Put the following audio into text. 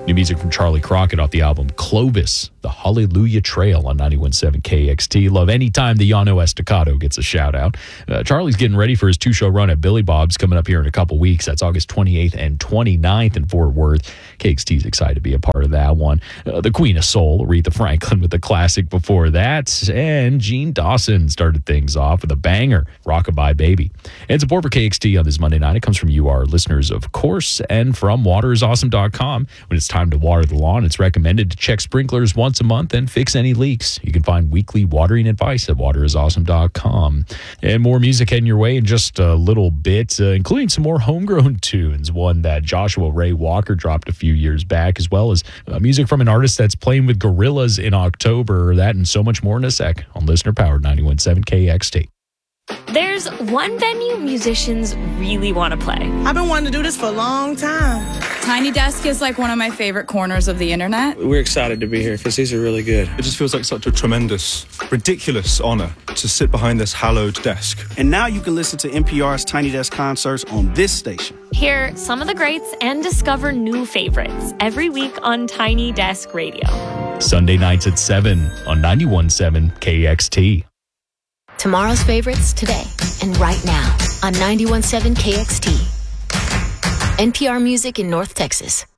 New music from Charlie Crockett off the album Clovis, The Hallelujah Trail on 91.7 KXT. Love anytime the Yano Estacado gets a shout out. Charlie's getting ready for his 2-show run at Billy Bob's coming up here in a couple weeks. That's August 28th and 29th in Fort Worth. KXT's excited to be a part of that one. The Queen of Soul, Aretha Franklin with the classic before that. And Gene Dawson started things off with a banger, Rockabye Baby. And support for KXT on this Monday night, it comes from you, our listeners, of course, and from waterisawesome.com. When it's time to water the lawn, it's recommended to check sprinklers once a month and fix any leaks. You can find weekly watering advice at waterisawesome.com. And more music heading your way in just a little bit, including some more homegrown tunes, one that Joshua Ray Walker dropped a few years back, as well as music from an artist that's playing with Gorillaz in October. That and so much more in a sec on Listener Powered 91.7 KXT. There's one venue musicians really want to play. I've been wanting to do this for a long time. Tiny Desk is like one of my favorite corners of the internet. We're excited to be here because these are really good. It just feels like such a tremendous, ridiculous honor to sit behind this hallowed desk. And now you can listen to NPR's Tiny Desk concerts on this station. Hear some of the greats and discover new favorites every week on Tiny Desk Radio. Sunday nights at 7 on 91.7 KXT. Tomorrow's favorites today and right now on 91.7 KXT. NPR Music in North Texas.